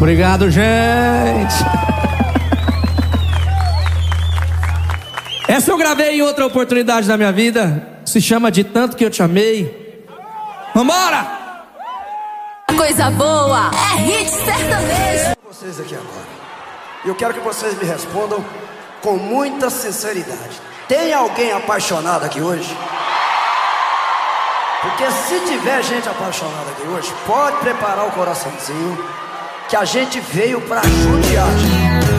Obrigado, gente. Essa eu gravei em outra oportunidade da minha vida. Se chama De Tanto Que Eu Te Amei. Vambora! Coisa boa é hit sertanejo. Vocês aqui agora. E eu quero que vocês me respondam com muita sinceridade. Tem alguém apaixonado aqui hoje? Porque se tiver gente apaixonada aqui hoje, pode preparar o coraçãozinho, que a gente veio pra judiar.